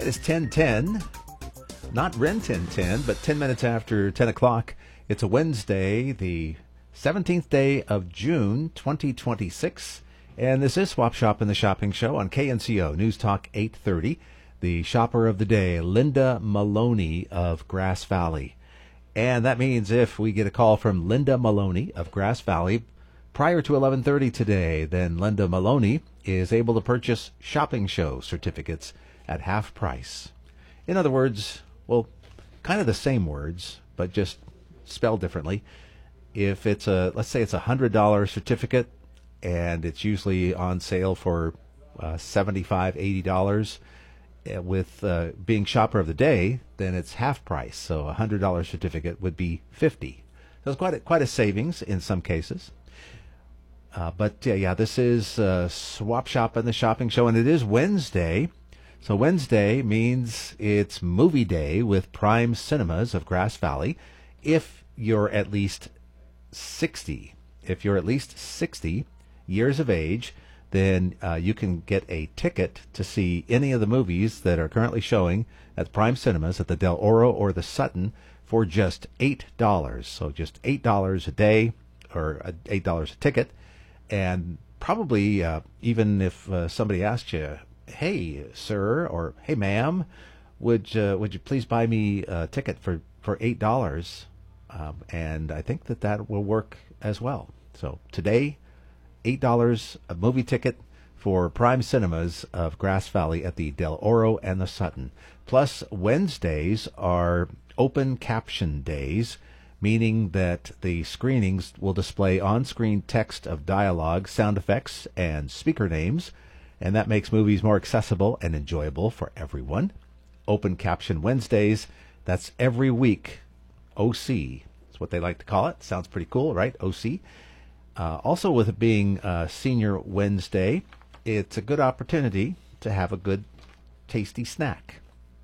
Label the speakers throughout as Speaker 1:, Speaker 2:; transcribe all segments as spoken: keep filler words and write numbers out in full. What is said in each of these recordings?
Speaker 1: It is ten ten, not Ren ten ten, but ten minutes after ten o'clock. It's a Wednesday, the seventeenth day of June, twenty twenty-six. And this is Swap Shop in the Shopping Show on K N C O News Talk eight thirty. The shopper of the day, Linda Maloney of Grass Valley. And that means if we get a call from Linda Maloney of Grass Valley prior to eleven thirty today, then Linda Maloney is able to purchase shopping show certificates at half price. In other words, well, kind of the same words, but just spelled differently. If it's a, let's say it's a one hundred dollars certificate, and it's usually on sale for uh, seventy-five dollars, eighty dollars, with uh, being shopper of the day, then it's half price. So a one hundred dollars certificate would be fifty dollars. So it's quite a, quite a savings in some cases. Uh, but uh, yeah, this is uh, Swap Shop in the Shopping Show, and it is Wednesday. So Wednesday means it's movie day with Prime Cinemas of Grass Valley. If you're at least sixty, if you're at least sixty years of age, then uh, you can get a ticket to see any of the movies that are currently showing at the Prime Cinemas at the Del Oro or the Sutton for just eight dollars. So just eight dollars a day, or eight dollars a ticket. And probably uh, even if uh, somebody asked you, hey, sir, or hey, ma'am, would, uh, would you please buy me a ticket for, for eight dollars? Um, and I think that that will work as well. So today, eight dollars a movie ticket for Prime Cinemas of Grass Valley at the Del Oro and the Sutton. Plus, Wednesdays are open caption days, meaning that the screenings will display on-screen text of dialogue, sound effects, and speaker names, and that makes movies more accessible and enjoyable for everyone. Open caption Wednesdays, that's every week. O C is what they like to call it. Sounds pretty cool, right? O C. Uh, also, with it being uh, Senior Wednesday, it's a good opportunity to have a good, tasty snack.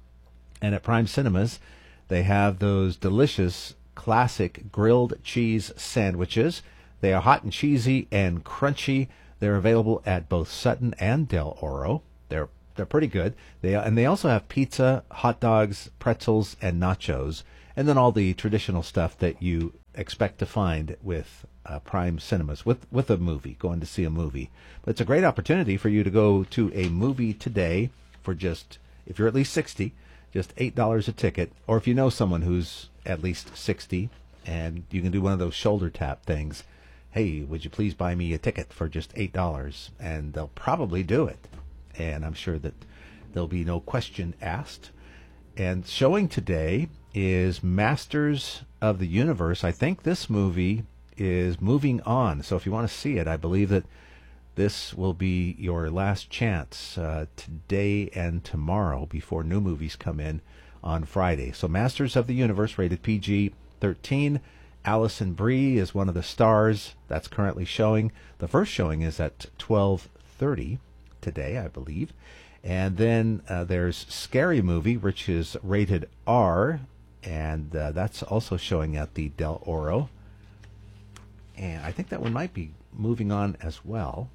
Speaker 1: And at Prime Cinemas, they have those delicious classic grilled cheese sandwiches. They are hot and cheesy and crunchy. They're available at both Sutton and Del Oro. They're they're pretty good. They and they also have pizza, hot dogs, pretzels, and nachos, and then all the traditional stuff that you expect to find with uh, Prime Cinemas, with, with a movie, going to see a movie. But it's a great opportunity for you to go to a movie today for just, if you're at least sixty, just eight dollars a ticket. Or if you know someone who's at least sixty, and you can do one of those shoulder tap things. Hey, would you please buy me a ticket for just eight dollars? And they'll probably do it. And I'm sure that there'll be no question asked. And showing today is Masters of the Universe. I think this movie is moving on. So if you want to see it, I believe that this will be your last chance uh, today and tomorrow before new movies come in on Friday. So Masters of the Universe, rated P G thirteen. Alison Brie is one of the stars. That's currently showing. The first showing is at twelve thirty today, I believe. And then uh, there's Scary Movie, which is rated R, and uh, that's also showing at the Del Oro. And I think that one might be moving on as well.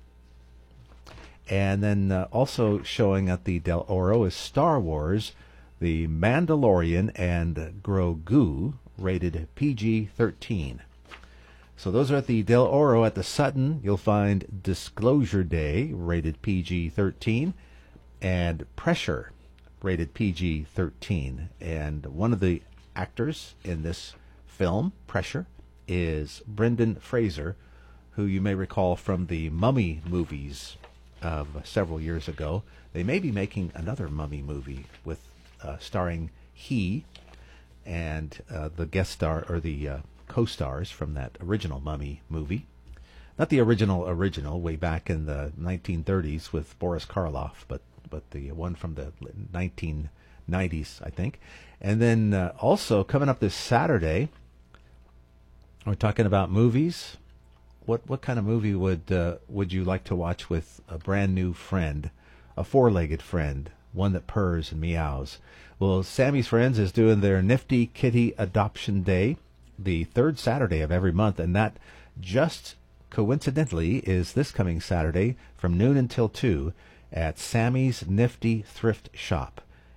Speaker 1: And then uh, also showing at the Del Oro is Star Wars, The Mandalorian, and Grogu, rated P G thirteen. So those are at the Del Oro. At the Sutton, you'll find Disclosure Day, rated P G thirteen, and Pressure, rated P G thirteen. And one of the actors in this film, Pressure, is Brendan Fraser, who you may recall from the Mummy movies of several years ago. They may be making another Mummy movie with uh, starring he and uh, the guest star, or the uh, co-stars from that original Mummy movie. Not the original original, way back in the nineteen thirties with Boris Karloff, but but the one from the nineteen nineties, I think. And then uh, also coming up this Saturday, we're talking about movies. What what kind of movie would uh, would you like to watch with a brand new friend, a four-legged friend, one that purrs and meows? Well, Sammy's Friends is doing their Nifty Kitty Adoption Day, the third Saturday of every month, and that just coincidentally is this coming Saturday from noon until two at Sammy's Nifty Thrift Shop.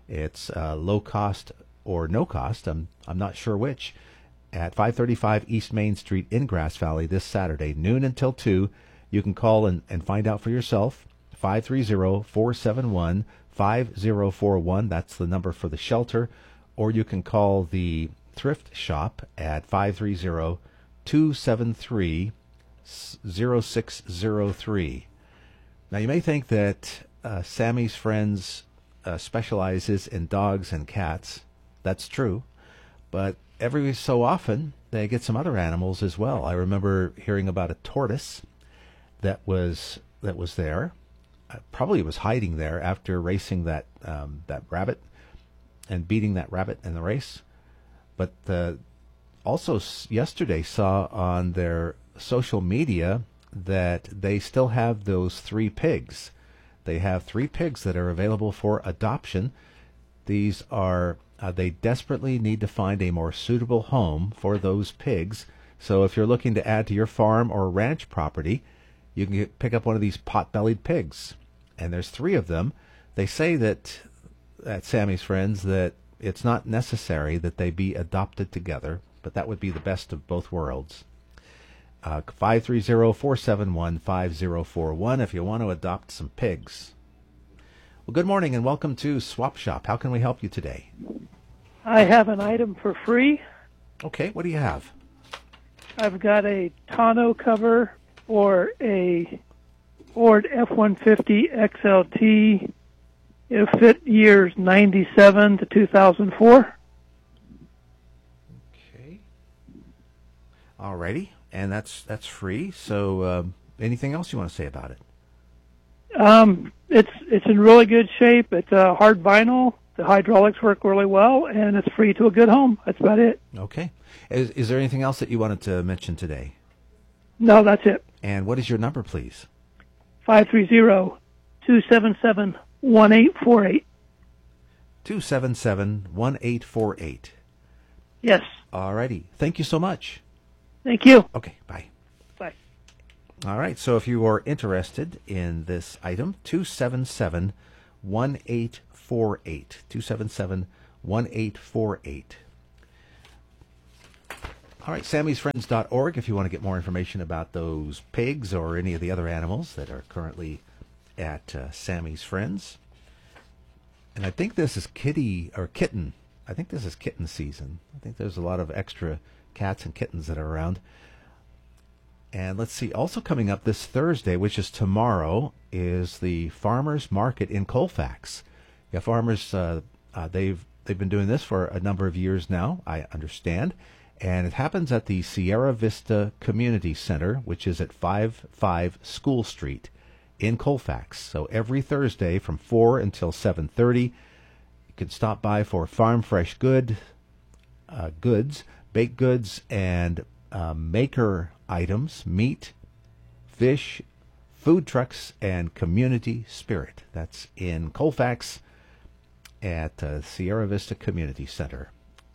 Speaker 1: It's uh, low cost or no cost. I'm I'm not sure which. At five thirty-five East Main Street in Grass Valley this Saturday, noon until two. You can call and, and find out for yourself. five three zero, four seven one, five zero four one. That's the number for the shelter. Or you can call the thrift shop at five three zero, two seven three, zero six zero three. Now, you may think that uh, Sammy's Friends uh, specializes in dogs and cats. That's true. But every so often, they get some other animals as well. I remember hearing about a tortoise that was that was there. Uh, probably was hiding there after racing that um, that rabbit and beating that rabbit in the race. But uh, also s- yesterday saw on their social media that they still have those three pigs. They have three pigs that are available for adoption. These are, uh, they desperately need to find a more suitable home for those pigs. So if you're looking to add to your farm or ranch property, you can get, pick up one of these pot-bellied pigs. And there's three of them. They say that, at Sammy's Friends, that it's not necessary that they be adopted together, but that would be the best of both worlds. Uh, five three zero, four seven one, five zero four one if you want to adopt some pigs. Well, good morning and welcome to Swap Shop. How can we help you today?
Speaker 2: I have an item for free.
Speaker 1: Okay, what do you have?
Speaker 2: I've got a tonneau cover for a Ford F one fifty X L T. It'll fit years ninety-seven to two thousand four.
Speaker 1: Okay. Alrighty, and that's that's free. So, um, anything else you want to say about it?
Speaker 2: Um, it's it's in really good shape. It's a hard vinyl. The hydraulics work really well, and it's free to a good home. That's about it.
Speaker 1: Okay. Is, is there anything else that you wanted to mention today?
Speaker 2: No, that's it.
Speaker 1: And what is your number, please?
Speaker 2: five three zero, two seven seven, one eight four eight.
Speaker 1: two seven seven, one eight four eight.
Speaker 2: Yes.
Speaker 1: Alrighty. Thank you so much.
Speaker 2: Thank you.
Speaker 1: Okay, bye.
Speaker 2: Bye.
Speaker 1: All right, so if you are interested in this item, two seven seven, one eight four eight. two seven seven, one eight four eight. All right, sammys friends dot org if you want to get more information about those pigs or any of the other animals that are currently at uh, Sammy's Friends. And I think this is kitty or kitten. I think this is kitten season. I think there's a lot of extra cats and kittens that are around. And let's see, also coming up this Thursday, which is tomorrow, is the Farmers Market in Colfax. Yeah, farmers, uh, uh, they've they've been doing this for a number of years now, I understand. And it happens at the Sierra Vista Community Center, which is at five five School Street in Colfax. So every Thursday from four until seven thirty, you can stop by for farm fresh good uh, goods, baked goods, and uh, maker items, meat, fish, food trucks, and community spirit. That's in Colfax at uh, Sierra Vista Community Center.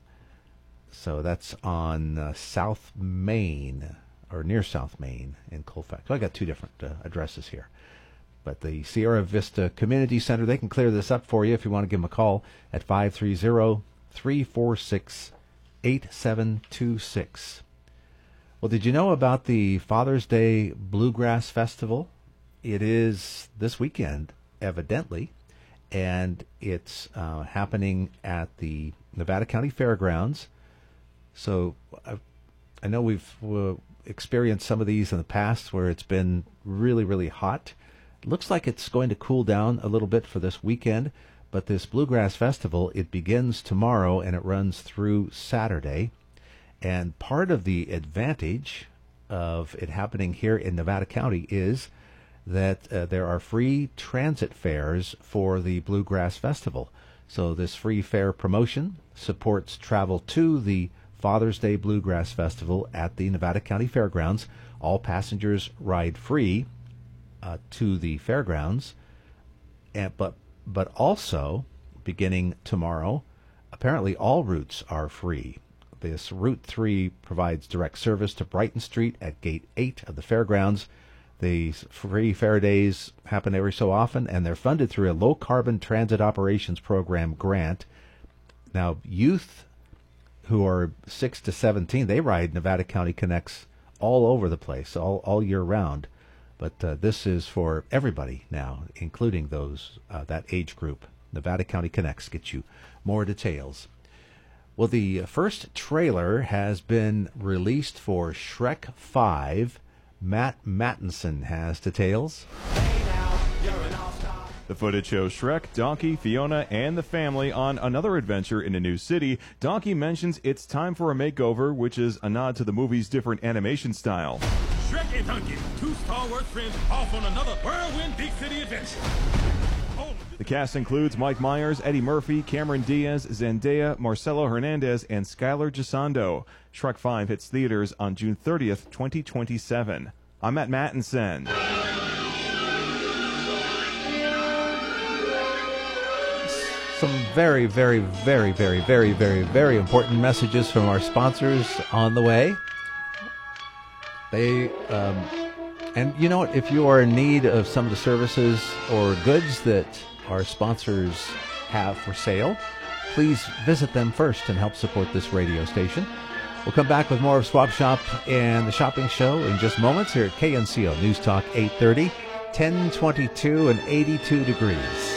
Speaker 1: So that's on uh, South Main, or near South Main in Colfax. So I got two different uh, addresses here. But the Sierra Vista Community Center, they can clear this up for you if you want to give them a call at five three zero, three four six, eight seven two six. Well, did you know about the Father's Day Bluegrass Festival? It is this weekend, evidently, and it's uh, happening at the Nevada County Fairgrounds. So I, I know we've uh, experienced some of these in the past where it's been really, really hot. It looks like it's going to cool down a little bit for this weekend, but this Bluegrass Festival, it begins tomorrow and it runs through Saturday. And part of the advantage of it happening here in Nevada County is that uh, there are free transit fares for the Bluegrass Festival. So this free fare promotion supports travel to the Father's Day Bluegrass Festival at the Nevada County Fairgrounds. All passengers ride free uh, to the fairgrounds, and, but but also beginning tomorrow, apparently all routes are free. This Route three provides direct service to Brighton Street at Gate eight of the fairgrounds. The free fair days happen every so often, and they're funded through a Low Carbon Transit Operations Program grant. Now, youth who are six to seventeen, they ride Nevada County Connects all over the place, all, all year round. But uh, this is for everybody now, including those uh, that age group. Nevada County Connects get you more details. Well, the first trailer has been released for Shrek five. Matt Mattinson has details.
Speaker 3: The footage shows Shrek, Donkey, Fiona, and the family on another adventure in a new city. Donkey mentions it's time for a makeover, which is a nod to the movie's different animation style.
Speaker 4: Shrek and Donkey, two stalwart friends off on another whirlwind big city adventure.
Speaker 3: The cast includes Mike Myers, Eddie Murphy, Cameron Diaz, Zendaya, Marcelo Hernandez, and Skylar Gisondo. Shrek five hits theaters on June thirtieth, twenty twenty-seven. I'm Matt Mattinson.
Speaker 1: Some very, very, very, very, very, very, very important messages from our sponsors on the way. They, um, and you know what, if you are in need of some of the services or goods that our sponsors have for sale, please visit them first and help support this radio station. We'll come back with more of Swap Shop and the Shopping Show in just moments here at K N C O News Talk eight thirty, ten twenty-two and eighty-two degrees.